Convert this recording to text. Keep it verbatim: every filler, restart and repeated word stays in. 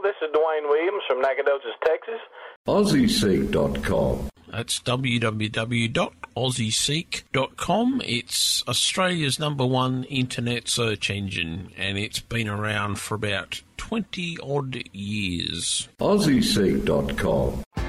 This is Dwayne Williams from Nacogdoches, Texas. Aussie Seek dot com. That's w w w dot aussie seek dot com. It's Australia's number one internet search engine, and it's been around for about twenty odd years. Aussie Seek dot com.